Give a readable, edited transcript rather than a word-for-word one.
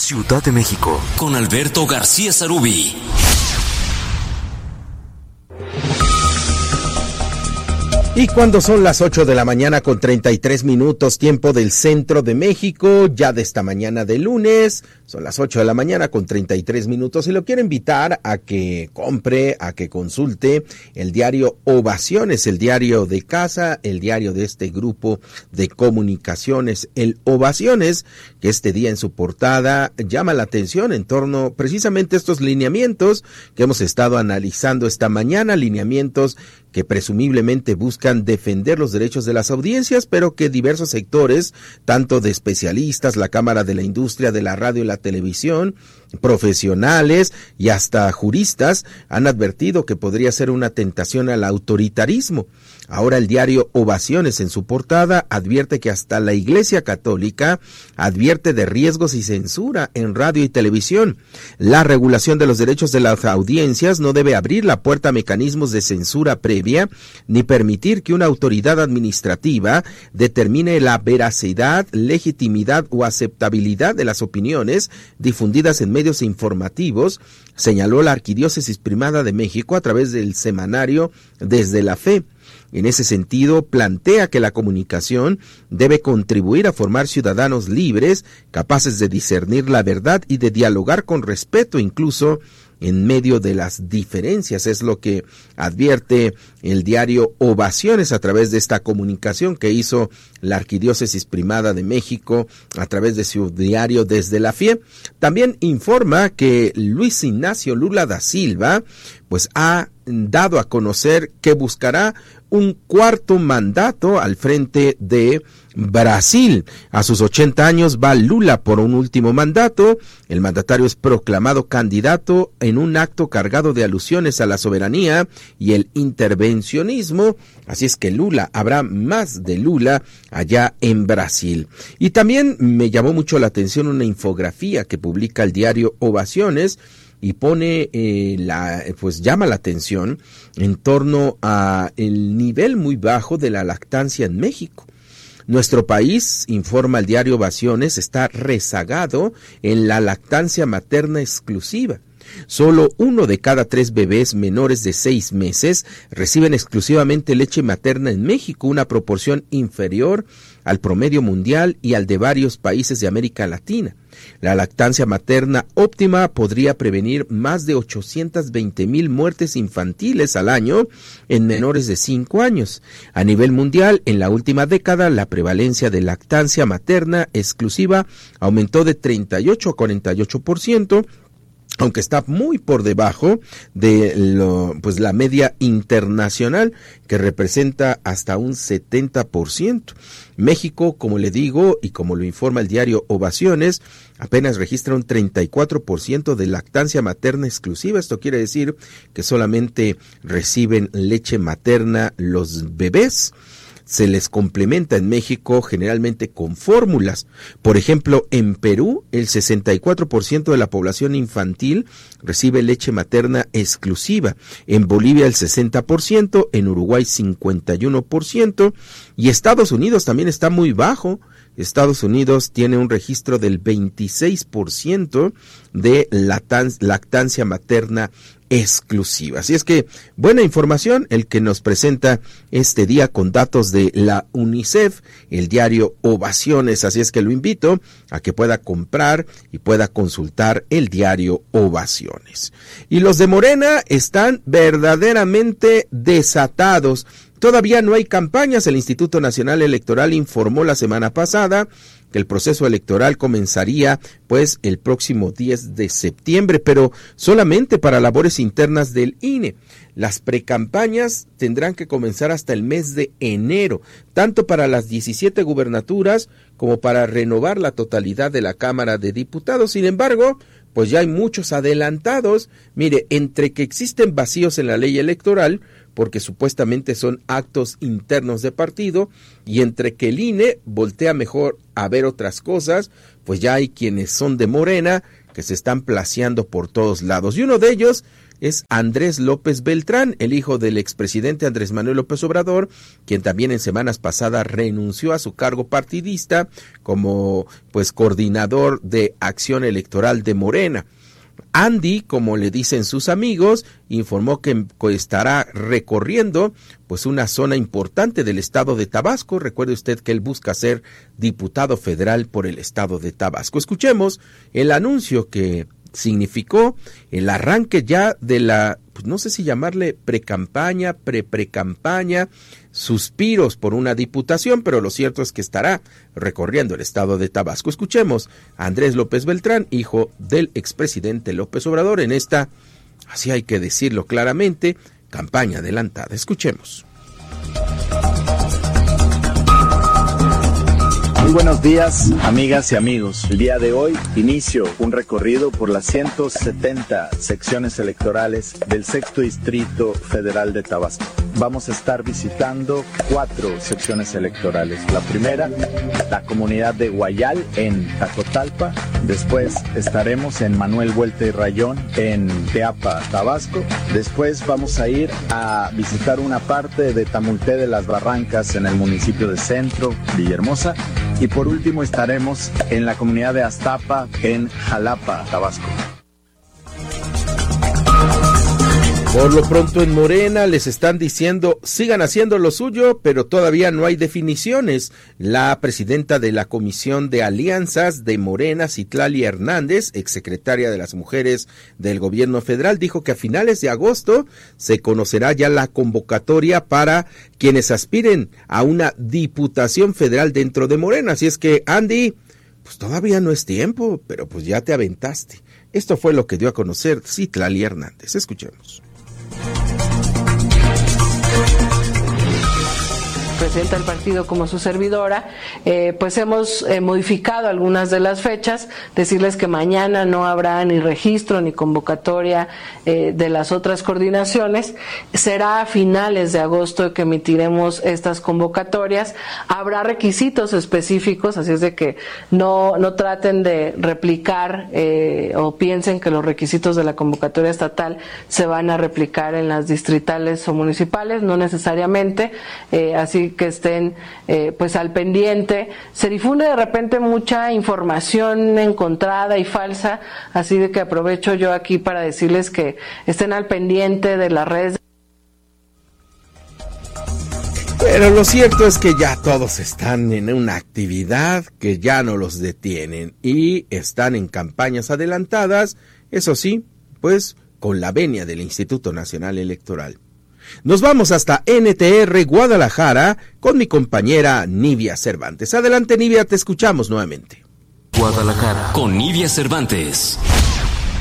Ciudad de México, con Alberto García Sarubí. Y cuando son las 8 de la mañana con 33 minutos, tiempo del centro de México, ya de esta mañana de lunes, son las 8 de la mañana con 33 minutos, y lo quiero invitar a que compre, a que consulte el diario Ovaciones, el diario de casa, el diario de este grupo de comunicaciones, el Ovaciones, que este día en su portada llama la atención en torno precisamente a estos lineamientos que hemos estado analizando esta mañana, lineamientos que presumiblemente buscan defender los derechos de las audiencias, pero que diversos sectores, tanto de especialistas, la Cámara de la Industria de la Radio y la Televisión, profesionales y hasta juristas, han advertido que podría ser una tentación al autoritarismo. Ahora el diario Ovaciones en su portada advierte que hasta la Iglesia Católica advierte de riesgos y censura en radio y televisión. La regulación de los derechos de las audiencias no debe abrir la puerta a mecanismos de censura previa, ni permitir que una autoridad administrativa determine la veracidad, legitimidad o aceptabilidad de las opiniones difundidas en medios informativos, señaló la Arquidiócesis Primada de México a través del semanario Desde la Fe. En ese sentido, plantea que la comunicación debe contribuir a formar ciudadanos libres, capaces de discernir la verdad y de dialogar con respeto, incluso en medio de las diferencias. Es lo que advierte el diario Ovaciones a través de esta comunicación que hizo la Arquidiócesis Primada de México a través de su diario Desde la Fe. También informa que Luis Ignacio Lula da Silva pues ha dado a conocer que buscará un cuarto mandato al frente de Brasil. A sus 80 años va Lula por un último mandato. El mandatario es proclamado candidato en un acto cargado de alusiones a la soberanía y el intervencionismo. Así es que Lula, habrá más de Lula allá en Brasil. Y también me llamó mucho la atención una infografía que publica el diario Ovaciones, y pone pues llama la atención en torno a el nivel muy bajo de la lactancia en México. Nuestro país, informa el diario Ovaciones, está rezagado en la lactancia materna exclusiva. Solo 1 de cada 3 bebés menores de 6 meses reciben exclusivamente leche materna en México, una proporción inferior al promedio mundial y al de varios países de América Latina. La lactancia materna óptima podría prevenir más de 820,000 muertes infantiles al año en menores de 5 años. A nivel mundial, en la última década, la prevalencia de lactancia materna exclusiva aumentó de 38 a 48%, aunque está muy por debajo de la media internacional, que representa hasta un 70%. México, como le digo y como lo informa el diario Ovaciones, apenas registra un 34% de lactancia materna exclusiva. Esto quiere decir que solamente reciben leche materna los bebés. Se les complementa en México generalmente con fórmulas. Por ejemplo, en Perú, el 64% de la población infantil recibe leche materna exclusiva. En Bolivia, el 60%, en Uruguay, 51%, y Estados Unidos también está muy bajo. Estados Unidos tiene un registro del 26% de lactancia materna exclusiva. Así es que buena información el que nos presenta este día con datos de la UNICEF, el diario Ovaciones. Así es que lo invito a que pueda comprar y pueda consultar el diario Ovaciones. Y los de Morena están verdaderamente desatados. Todavía no hay campañas. El Instituto Nacional Electoral informó la semana pasada que el proceso electoral comenzaría pues el próximo 10 de septiembre, pero solamente para labores internas del INE. Las precampañas tendrán que comenzar hasta el mes de enero, tanto para las 17 gubernaturas como para renovar la totalidad de la Cámara de Diputados. Sin embargo, pues ya hay muchos adelantados. Mire, entre que existen vacíos en la ley electoral, porque supuestamente son actos internos de partido, y entre que el INE voltea mejor a ver otras cosas, pues ya hay quienes son de Morena que se están placeando por todos lados. Y uno de ellos es Andrés López Beltrán, el hijo del expresidente Andrés Manuel López Obrador, quien también en semanas pasadas renunció a su cargo partidista como coordinador de acción electoral de Morena. Andy, como le dicen sus amigos, informó que estará recorriendo una zona importante del estado de Tabasco. Recuerde usted que él busca ser diputado federal por el estado de Tabasco. Escuchemos el anuncio que significó el arranque ya de la, no sé si llamarle precampaña, precampaña, suspiros por una diputación, pero lo cierto es que estará recorriendo el estado de Tabasco. Escuchemos a Andrés López Beltrán, hijo del expresidente López Obrador, en esta, así hay que decirlo claramente, campaña adelantada. Escuchemos. Muy buenos días, amigas y amigos. El día de hoy inicio un recorrido por las 170 secciones electorales del 6º Distrito Federal de Tabasco. Vamos a estar visitando 4 secciones electorales. La primera, la comunidad de Guayal en Tacotalpa. Después estaremos en Manuel Vuelta y Rayón en Teapa, Tabasco. Después vamos a ir a visitar una parte de Tamulté de las Barrancas en el municipio de Centro, Villahermosa. Y por último estaremos en la comunidad de Aztapa en Jalapa, Tabasco. Por lo pronto en Morena les están diciendo sigan haciendo lo suyo, pero todavía no hay definiciones. La presidenta de la Comisión de Alianzas de Morena, Citlali Hernández, exsecretaria de las Mujeres del Gobierno Federal, dijo que a finales de agosto se conocerá ya la convocatoria para quienes aspiren a una diputación federal dentro de Morena. Así es que, Andy, todavía no es tiempo, pero ya te aventaste. Esto fue lo que dio a conocer Citlali Hernández. Escuchemos. Presidenta del partido como su servidora, hemos modificado algunas de las fechas, decirles que mañana no habrá ni registro ni convocatoria de las otras coordinaciones, será a finales de agosto que emitiremos estas convocatorias, habrá requisitos específicos, así es de que no traten de replicar o piensen que los requisitos de la convocatoria estatal se van a replicar en las distritales o municipales, no necesariamente, así que estén al pendiente. Se difunde de repente mucha información encontrada y falsa, así de que aprovecho yo aquí para decirles que estén al pendiente de las redes. Pero lo cierto es que ya todos están en una actividad que ya no los detienen y están en campañas adelantadas, eso sí, con la venia del Instituto Nacional Electoral. Nos vamos hasta NTR Guadalajara con mi compañera Nivia Cervantes. Adelante, Nivia, te escuchamos nuevamente. Guadalajara con Nivia Cervantes.